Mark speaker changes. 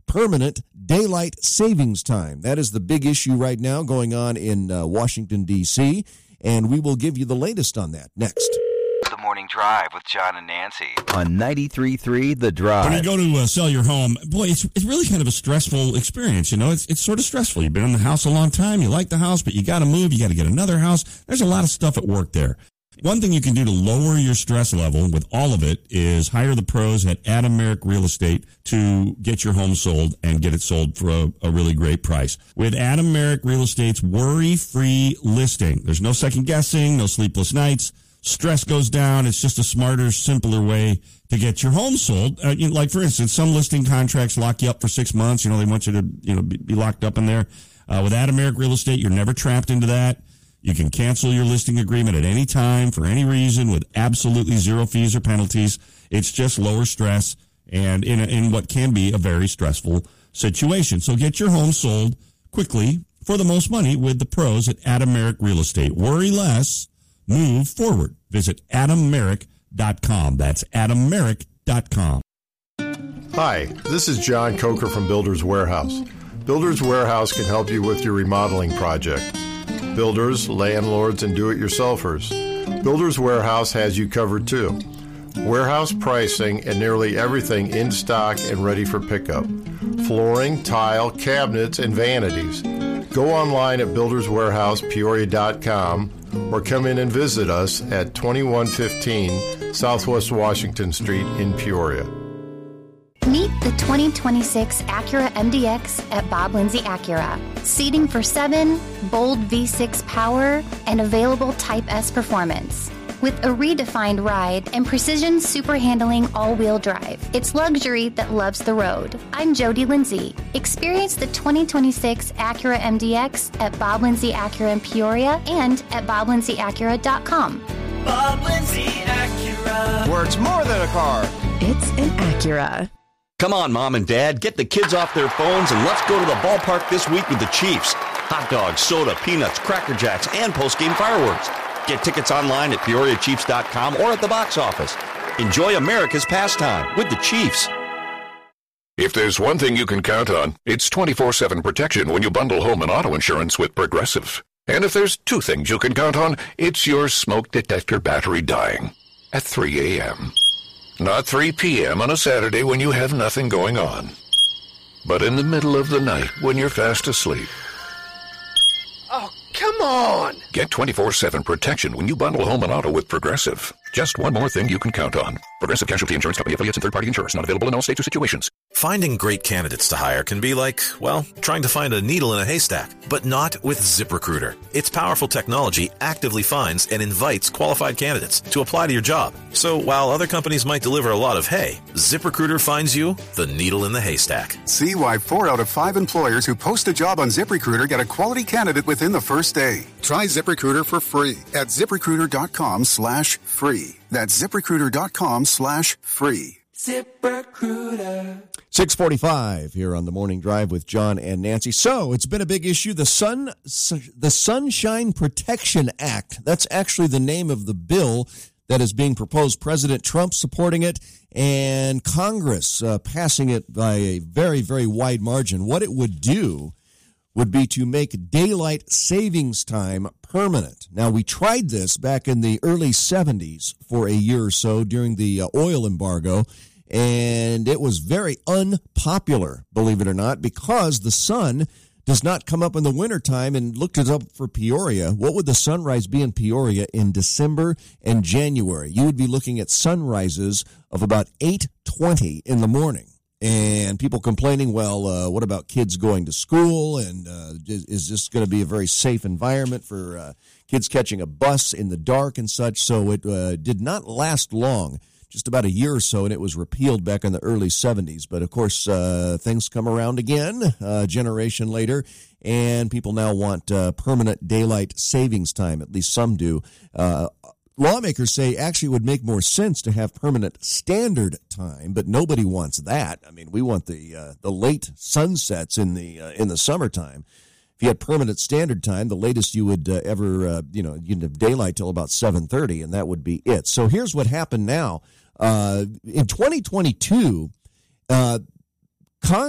Speaker 1: permanent daylight savings time. That is the big issue right now going on in Washington, D.C., and we will give you the latest on that next.
Speaker 2: The Morning Drive with John and Nancy
Speaker 3: on 93.3 The Drive.
Speaker 4: When you go to sell your home, boy, it's really kind of a stressful experience. You know, it's sort of stressful. You've been in the house a long time. You like the house, but you got to move. You got to get another house. There's a lot of stuff at work there. One thing you can do to lower your stress level with all of it is hire the pros at Adam Merrick Real Estate to get your home sold and get it sold for a really great price. With Adam Merrick Real Estate's worry-free listing, there's no second guessing, no sleepless nights. Stress goes down. It's just a smarter, simpler way to get your home sold. Like, for instance, some listing contracts lock you up for 6 months. They want you to, be locked up in there. With Adam Merrick Real Estate, you're never trapped into that. You can cancel your listing agreement at any time for any reason with absolutely zero fees or penalties. It's just lower stress and in what can be a very stressful situation. So get your home sold quickly for the most money with the pros at Adam Merrick Real Estate. Worry less. Move forward. Visit AdamMerrick.com. That's AdamMerrick.com.
Speaker 5: Hi, this is John Coker from Builders Warehouse. Builders Warehouse can help you with your remodeling project. Builders, landlords, and do-it-yourselfers. Builders Warehouse has you covered too. Warehouse pricing and nearly everything in stock and ready for pickup. Flooring, tile, cabinets, and vanities. Go online at builderswarehousepeoria.com or come in and visit us at 2115 Southwest Washington Street in Peoria.
Speaker 6: Meet the 2026 Acura MDX at Bob Lindsay Acura. Seating for 7, bold V6 power, and available Type S performance. With a redefined ride and precision super handling all-wheel drive, it's luxury that loves the road. I'm Jody Lindsay. Experience the 2026 Acura MDX at Bob Lindsay Acura in Peoria and at BobLindsayAcura.com.
Speaker 7: Bob Lindsay Acura.
Speaker 3: Where it's more than a car.
Speaker 8: It's an Acura.
Speaker 3: Come on, Mom and Dad, get the kids off their phones and let's go to the ballpark this week with the Chiefs. Hot dogs, soda, peanuts, Cracker Jacks, and post-game fireworks. Get tickets online at PeoriaChiefs.com or at the box office. Enjoy America's pastime with the Chiefs.
Speaker 9: If there's one thing you can count on, it's 24/7 protection when you bundle home and auto insurance with Progressive. And if there's two things you can count on, it's your smoke detector battery dying at 3 a.m. Not 3 p.m. on a Saturday when you have nothing going on, but in the middle of the night when you're fast asleep.
Speaker 7: Oh, come on!
Speaker 9: Get 24/7 protection when you bundle home and auto with Progressive. Just one more thing you can count on. Progressive Casualty Insurance Company, affiliates, and third-party insurers. Not available in all states or situations.
Speaker 10: Finding great candidates to hire can be like, well, trying to find a needle in a haystack, but not with ZipRecruiter. Its powerful technology actively finds and invites qualified candidates to apply to your job. So while other companies might deliver a lot of hay, ZipRecruiter finds you the needle in the haystack.
Speaker 11: See why 4 out of 5 employers who post a job on ZipRecruiter get a quality candidate within the first day. Try ZipRecruiter for free at ZipRecruiter.com/free. That's ZipRecruiter.com/free.
Speaker 7: ZipRecruiter.
Speaker 1: 6:45 here on the Morning Drive with John and Nancy. So it's been a big issue. The Sunshine Protection Act. That's actually the name of the bill that is being proposed. President Trump supporting it and Congress passing it by a very, very wide margin. What it would do would be to make daylight savings time permanent. Now, we tried this back in the early 70s for a year or so during the oil embargo, and it was very unpopular, believe it or not, because the sun does not come up in the wintertime. And looked it up for Peoria. What would the sunrise be in Peoria in December and January? You would be looking at sunrises of about 8:20 in the morning. And people complaining, well, what about kids going to school? And is this going to be a very safe environment for kids catching a bus in the dark and such? So it did not last long, just about a year or so, and it was repealed back in the early 70s. But, of course, things come around again a generation later, and people now want permanent daylight savings time. At least some do. Lawmakers say actually it would make more sense to have permanent standard time, but nobody wants that. I mean, we want the late sunsets in the summertime. If you had permanent standard time, the latest you would ever, you'd have daylight till about 7:30, and that would be it. So here's what happened now. In 2022,